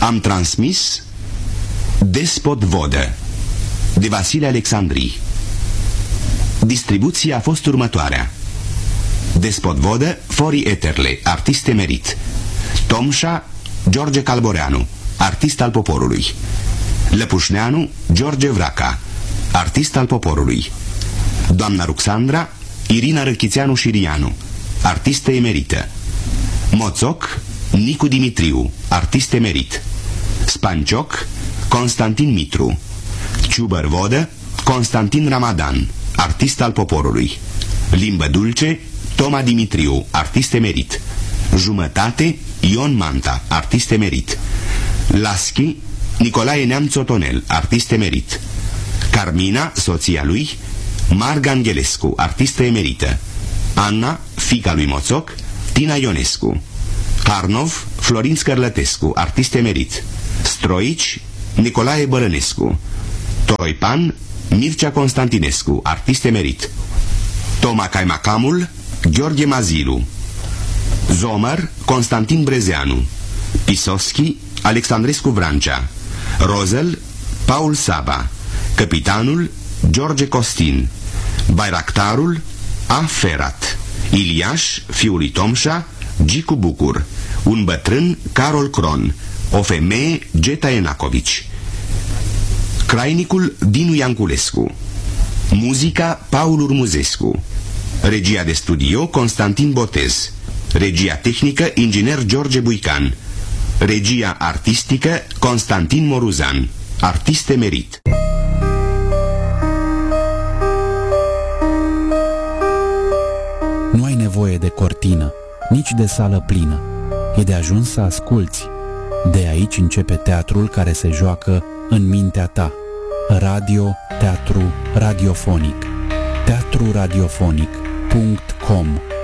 Am transmis Despot Vodă de Vasile Alexandrii. Distribuția a fost următoarea: Despot Vodă, Fori Eterle, artist emerit; Tomșa, George Calboreanu, artist al poporului; Lăpușneanu, George Vraca, artist al poporului; Doamna Ruxandra, Irina Răchițeanu Șirianu, artistă emerită; Moțoc, Nicu Dimitriu, artist emerit; Spancioc, Constantin Mitru; Ciubăr Vodă, Constantin Ramadan, artist al poporului; Limbă Dulce, Toma Dimitriu, artist emerit; Jumătate, Ion Manta, artist emerit; Laschi, Nicolae Neamț Otonel, artist emerit; Carmina, soția lui, Marga Angelescu, artistă emerită; Anna, fiica lui Moțoc, Tina Ionescu; Harnov, Florin Scărlătescu, artist emerit; Stroici, Nicolae Bălănescu; Toroipan, Mircea Constantinescu, artist emerit; Toma Caimacamul, Gheorghe Mazilu; Zomăr, Constantin Brezeanu; Pisoschi, Alexandrescu Vrancea; Rozel, Paul Saba; Capitanul, George Costin; Bairactarul, A. Ferat; Iliaș, fiul lui Tomșa, Gicu Bucur; un bătrân, Carol Cron; o femeie, Geta Enacovici; Crainicul, Dinu Ianculescu; muzica, Paul Urmuzescu; regia de studio, Constantin Botez; regia tehnică, inginer George Buican; regia artistică, Constantin Moruzan, artist emerit. Nu ai nevoie de cortină, nici de sală plină. E de ajuns să asculți. De aici începe teatrul care se joacă în mintea ta. Radio, teatru, radiofonic. teatruradiofonic.com